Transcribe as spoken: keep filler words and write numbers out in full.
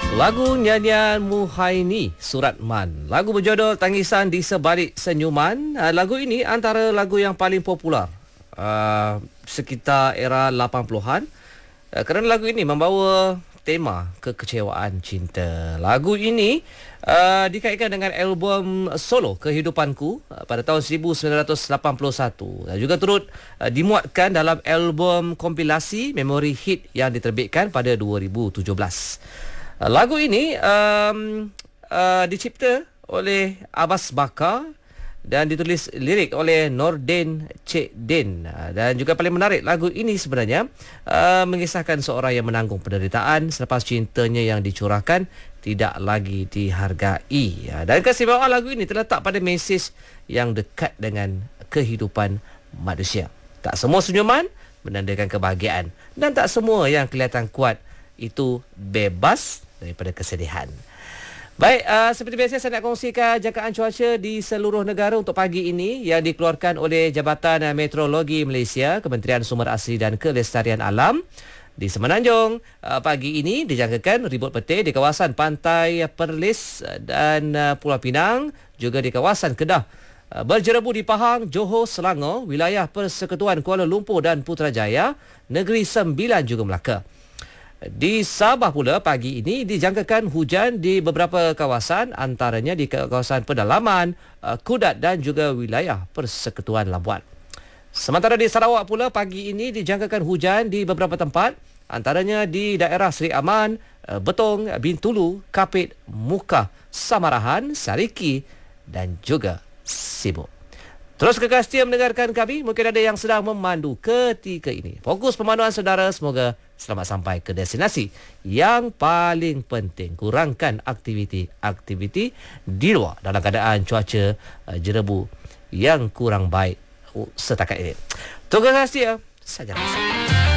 Lagu nyanyian Muhaini Suratman. Lagu berjudul Tangisan di Sebalik Senyuman. Uh, lagu ini antara lagu yang paling popular uh, sekitar era lapan puluhan. Uh, kerana lagu ini membawa tema kekecewaan cinta. Lagu ini uh, dikaitkan dengan album solo Kehidupanku uh, pada tahun seribu sembilan ratus lapan puluh satu dan juga turut uh, dimuatkan dalam album kompilasi Memori Hit yang diterbitkan pada dua ribu tujuh belas. Uh, lagu ini um, uh, dicipta oleh Abbas Bakar dan ditulis lirik oleh Nordin Cik Din. Uh, dan juga paling menarik, lagu ini sebenarnya uh, mengisahkan seorang yang menanggung penderitaan selepas cintanya yang dicurahkan tidak lagi dihargai. Uh, dan keistimewaan lagu ini terletak pada mesej yang dekat dengan kehidupan manusia. Tak semua senyuman menandakan kebahagiaan dan tak semua yang kelihatan kuat itu bebas daripada kesedihan. Baik, uh, seperti biasa saya nak kongsikan jangkaan cuaca di seluruh negara untuk pagi ini yang dikeluarkan oleh Jabatan Meteorologi Malaysia, Kementerian Sumber Asli dan Kelestarian Alam. Di Semenanjung, uh, pagi ini dijangkakan ribut petir di kawasan Pantai Perlis dan uh, Pulau Pinang, juga di kawasan Kedah. Uh, berjerebu di Pahang, Johor, Selangor, wilayah Persekutuan Kuala Lumpur dan Putrajaya, Negeri Sembilan juga Melaka. Di Sabah pula pagi ini dijangkakan hujan di beberapa kawasan, antaranya di kawasan pedalaman, Kudat dan juga wilayah Persekutuan Labuan. Sementara di Sarawak pula pagi ini dijangkakan hujan di beberapa tempat, antaranya di daerah Seri Aman, Betong, Bintulu, Kapit, Mukah, Samarahan, Sariki dan juga Sibuk. Terus kekal setia mendengarkan kami. Mungkin ada yang sedang memandu ketika ini. Fokus pemanduan saudara, semoga selamat sampai ke destinasi. Yang paling penting, kurangkan aktiviti-aktiviti di luar dalam keadaan cuaca uh, jerebu yang kurang baik uh, setakat ini. Terima kasih. Saja.